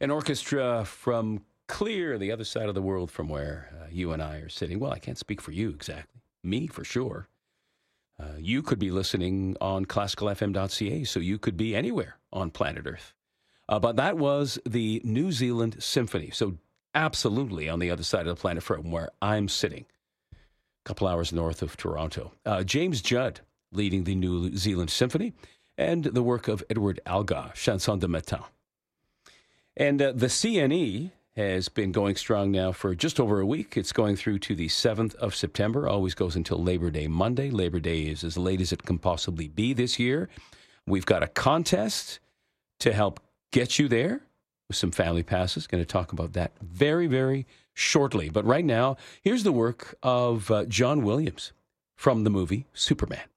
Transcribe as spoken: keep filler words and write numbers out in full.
An orchestra from clear the other side of the world from where uh, you and I are sitting. Well, I can't speak for you exactly. Me, for sure. Uh, you could be listening on classical f m dot c a, so you could be anywhere on planet Earth. Uh, but that was the New Zealand Symphony. So absolutely on the other side of the planet from where I'm sitting, a couple hours north of Toronto. Uh, James Judd leading the New Zealand Symphony and the work of Edward Alga, Chanson de Matin. And uh, the C N E has been going strong now for just over a week. It's going through to the seventh of September, always goes until Labor Day Monday. Labor Day is as late as it can possibly be this year. We've got a contest to help get you there with some family passes. Going to talk about that very, very shortly. But right now, here's the work of uh, John Williams from the movie Superman.